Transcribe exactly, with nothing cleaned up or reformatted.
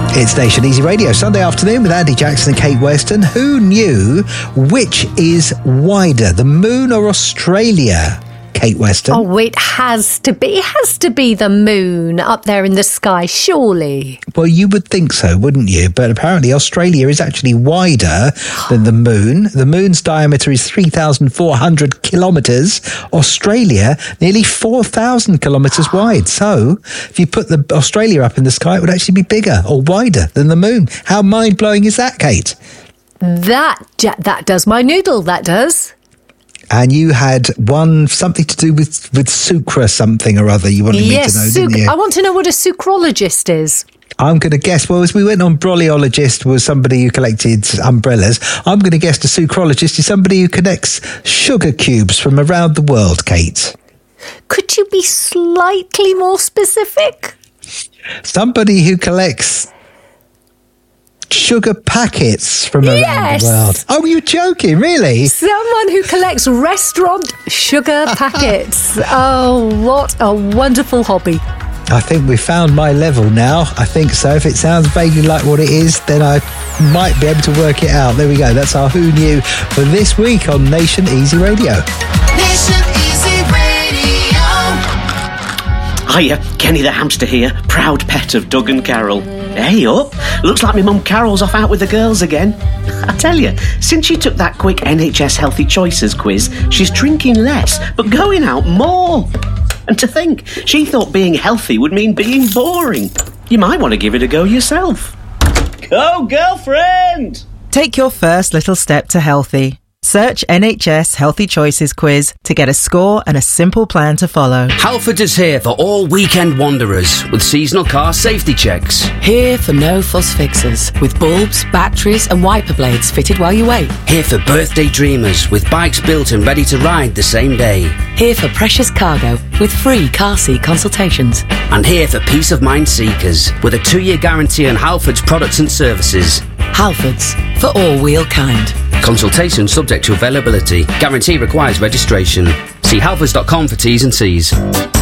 It's Nation Easy Radio, Sunday afternoon with Andy Jackson and Kate Weston. Who knew which is wider, the moon or Australia? Kate Weston. Oh, it has to be. It has to be the moon up there in the sky, surely. Well, you would think so, wouldn't you? But apparently Australia is actually wider than the moon. The moon's diameter is three thousand four hundred kilometres. Australia, nearly four thousand kilometres wide. So if you put the Australia up in the sky, it would actually be bigger or wider than the moon. How mind-blowing is that, Kate? That, that does my noodle, that does. And you had one, something to do with, with sucra something or other you wanted yes, me to know, suc- didn't you? I want to know what a sucrologist is. I'm going to guess, well, as we went on, bryologist was somebody who collected umbrellas. I'm going to guess the sucrologist is somebody who collects sugar cubes from around the world, Kate. Could you be slightly more specific? Somebody who collects sugar packets from around yes. the world. Oh, you're joking, really? Someone who collects restaurant sugar packets. Oh, what a wonderful hobby. I think we've found my level now. I think so. If it sounds vaguely like what it is, then I might be able to work it out. There we go. That's our Who Knew for this week on Nation Easy Radio. Nation Easy Radio. Hiya, Kenny the hamster here, proud pet of Doug and Carol. Hey up, looks like my mum Carol's off out with the girls again. I tell you, since she took that quick N H S Healthy Choices quiz, she's drinking less, but going out more. And to think, she thought being healthy would mean being boring. You might want to give it a go yourself. Go, girlfriend! Take your first little step to healthy. Search N H S Healthy Choices quiz to get a score and a simple plan to follow. Halfords is here for all weekend wanderers with seasonal car safety checks. Here for no fuss fixes with bulbs, batteries and wiper blades fitted while you wait. Here for birthday dreamers with bikes built and ready to ride the same day. Here for precious cargo with free car seat consultations. And here for peace of mind seekers with a two-year guarantee on Halfords products and services. Halfords, for all wheel kind. Consultation subject to availability. Guarantee requires registration. See halfords dot com for T's and C's.